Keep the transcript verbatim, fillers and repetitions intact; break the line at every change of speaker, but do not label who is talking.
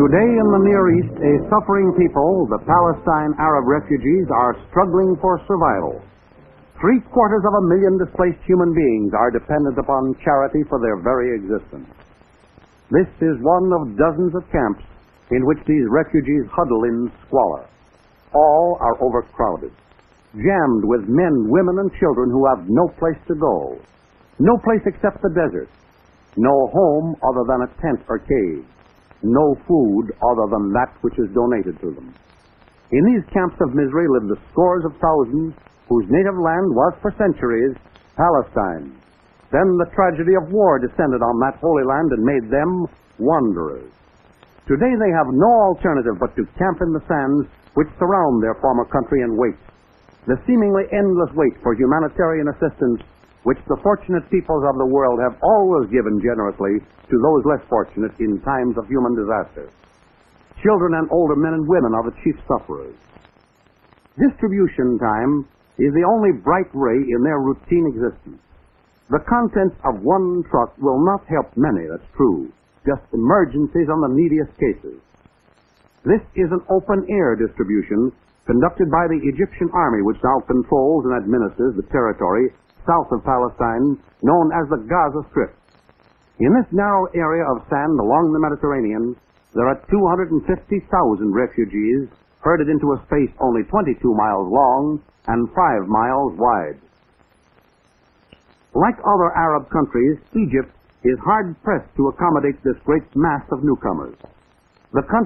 Today in the Near East, a suffering people, the Palestine Arab refugees, are struggling for survival. Three quarters of a million displaced human beings are dependent upon charity for their very existence. This is one of dozens of camps in which these refugees huddle in squalor. All are overcrowded, jammed with men, women, and children who have no place to go, no place except the desert, no home other than a tent or cave, no food other than that which is donated to them. In these camps of misery live the scores of thousands whose native land was for centuries Palestine. Then the tragedy of war descended on that holy land and made them wanderers. Today they have no alternative but to camp in the sands which surround their former country and wait. The seemingly endless wait for humanitarian assistance which the fortunate peoples of the world have always given generously to those less fortunate in times of human disaster. Children and older men and women are the chief sufferers. Distribution time is the only bright ray in their routine existence. The contents of one truck will not help many, that's true, just emergencies on the neediest cases. This is an open-air distribution conducted by the Egyptian army, which now controls and administers the territory south of Palestine, known as the Gaza Strip. In this narrow area of sand along the Mediterranean, there are two hundred fifty thousand refugees herded into a space only twenty-two miles long and five miles wide. Like other Arab countries, Egypt is hard-pressed to accommodate this great mass of newcomers. The country